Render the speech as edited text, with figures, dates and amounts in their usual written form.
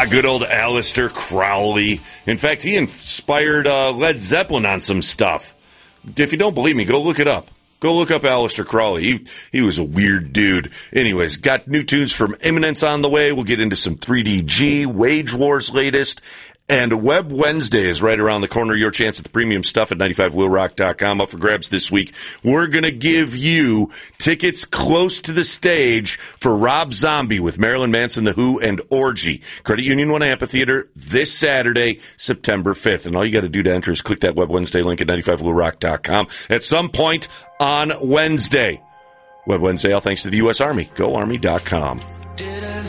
Good old Aleister Crowley. In fact, he inspired Led Zeppelin on some stuff. If you don't believe me, go look it up. Go look up Aleister Crowley. He was a weird dude. Anyways, got new tunes from Eminence on the way. We'll get into some 3DG, Wage War's latest, and Web Wednesday is right around the corner. Your chance at the premium stuff at 95wheelrock.com. Up for grabs this week. We're going to give you tickets close to the stage for Rob Zombie with Marilyn Manson, The Who, and Orgy. Credit Union 1 Amphitheater this Saturday, September 5th. And all you got to do to enter is click that Web Wednesday link at 95wheelrock.com at some point on Wednesday. Web Wednesday, all thanks to the U.S. Army. GoArmy.com.